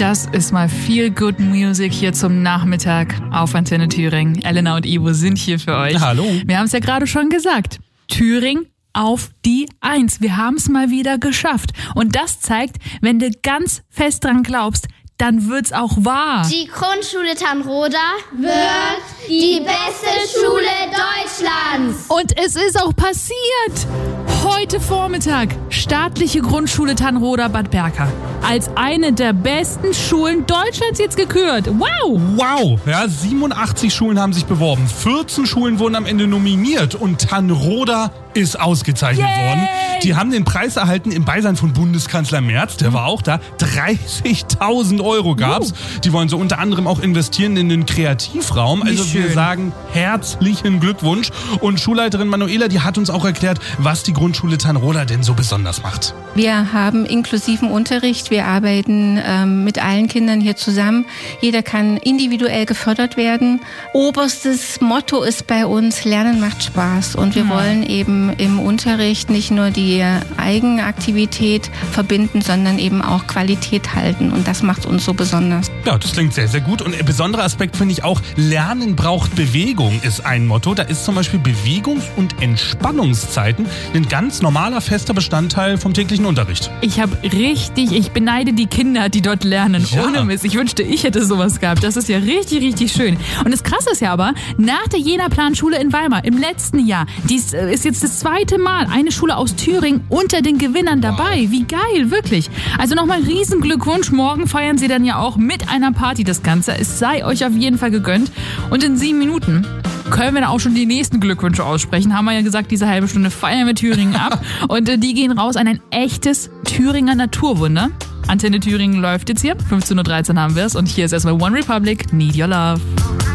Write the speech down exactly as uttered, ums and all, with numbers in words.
Das ist mal viel Good Music hier zum Nachmittag auf Antenne Thüringen. Elena und Ivo sind hier für euch. Hallo. Wir haben es ja gerade schon gesagt. Thüringen auf die Eins. Wir haben es mal wieder geschafft. Und das zeigt, wenn du ganz fest dran glaubst, dann wird's auch wahr. Die Grundschule Tanroda wird die beste Schule Deutschlands. Und es ist auch passiert. Heute Vormittag, staatliche Grundschule Tanroda Bad Berka. Als eine der besten Schulen Deutschlands jetzt gekürt. Wow! Wow! Ja, siebenundachtzig Schulen haben sich beworben. vierzehn Schulen wurden am Ende nominiert und Tanroda ist ausgezeichnet Yay! worden. Die haben den Preis erhalten im Beisein von Bundeskanzler Merz, der war auch da. dreißigtausend Euro gab's. Uh. Die wollen so unter anderem auch investieren in den Kreativraum. Also schön. Wir sagen herzlichen Glückwunsch. Und Schulleiterin Manuela, die hat uns auch erklärt, was die Grundschule Tanroda denn so besonders macht. Wir haben inklusiven Unterricht. Wir arbeiten ähm, mit allen Kindern hier zusammen. Jeder kann individuell gefördert werden. Oberstes Motto ist bei uns, Lernen macht Spaß. Und wir ja. wollen eben im Unterricht nicht nur die Eigenaktivität verbinden, sondern eben auch Qualität halten. Und das macht uns so besonders. Ja, das klingt sehr, sehr gut. Und ein besonderer Aspekt finde ich auch, Lernen braucht Bewegung ist ein Motto. Da ist zum Beispiel Bewegungs- und Entspannungszeiten ein ganz normaler, fester Bestandteil vom täglichen Unterricht. Ich habe richtig, ich beneide die Kinder, die dort lernen. Ja. Ohne Mist. Ich wünschte, ich hätte sowas gehabt. Das ist ja richtig, richtig schön. Und das Krasse ist ja aber, nach der Jena-Planschule in Weimar im letzten Jahr, dies ist jetzt das zweite Mal eine Schule aus Thüringen unter den Gewinnern dabei. Wie geil, wirklich. Also nochmal riesen Glückwunsch. Morgen feiern sie dann ja auch mit einer Party das Ganze. Es sei euch auf jeden Fall gegönnt. Und in sieben Minuten können wir dann auch schon die nächsten Glückwünsche aussprechen. Haben wir ja gesagt, diese halbe Stunde feiern wir Thüringen ab. Und äh, die gehen raus an ein echtes Thüringer Naturwunder. Antenne Thüringen läuft jetzt hier. fünfzehn Uhr dreizehn haben wir es. Und hier ist erstmal One Republic, Need Your Love.